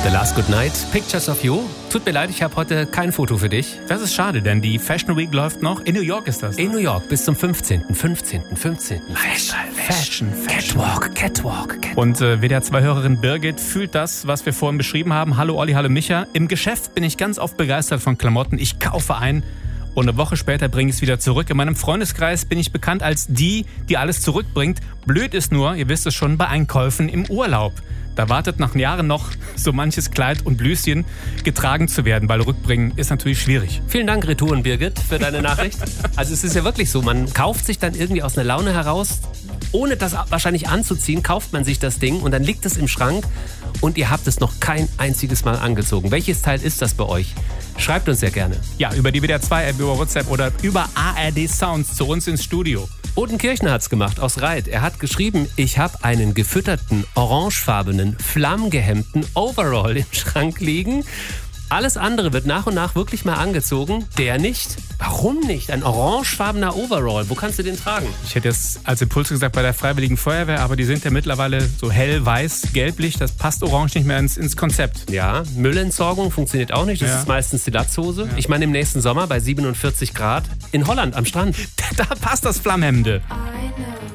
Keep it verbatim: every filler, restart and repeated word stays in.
The Last Good Night, Pictures of You. Tut mir leid, ich habe heute kein Foto für dich. Das ist schade, denn die Fashion Week läuft noch. In New York ist das. In New York bis zum fünfzehnten fünfzehnten fünfzehnten Fashion, Fashion, Fashion. Catwalk, Catwalk, Catwalk. Und äh, W D R zwei-Hörerin Birgit fühlt das, was wir vorhin beschrieben haben. Hallo Olli, hallo Micha. Im Geschäft bin ich ganz oft begeistert von Klamotten. Ich kaufe ein und eine Woche später bringe ich es wieder zurück. In meinem Freundeskreis bin ich bekannt als die, die alles zurückbringt. Blöd ist nur, ihr wisst es schon, bei Einkäufen im Urlaub. Da wartet nach Jahren noch so manches Kleid und Blüschen getragen zu werden, weil rückbringen ist natürlich schwierig. Vielen Dank, Retouren Birgit, für deine Nachricht. Also es ist ja wirklich so, man kauft sich dann irgendwie aus einer Laune heraus, ohne das wahrscheinlich anzuziehen, kauft man sich das Ding und dann liegt es im Schrank und ihr habt es noch kein einziges Mal angezogen. Welches Teil ist das bei euch? Schreibt uns sehr gerne. Ja, über die W D R zwei App, über WhatsApp oder über A R D Sounds zu uns ins Studio. Odenkirchner hat's gemacht aus Reit. Er hat geschrieben, ich habe einen gefütterten, orangefarbenen, flammgehemmten Overall im Schrank liegen. Alles andere wird nach und nach wirklich mal angezogen. Der nicht. Warum nicht? Ein orangefarbener Overall. Wo kannst du den tragen? Ich hätte jetzt als Impuls gesagt bei der Freiwilligen Feuerwehr, aber die sind ja mittlerweile so hell, weiß, gelblich. Das passt orange nicht mehr ins, ins Konzept. Ja, Müllentsorgung funktioniert auch nicht. Das Ja. ist meistens die Latzhose. Ja. Ich meine, im nächsten Sommer bei siebenundvierzig Grad in Holland am Strand. Da passt das Flammhemmende.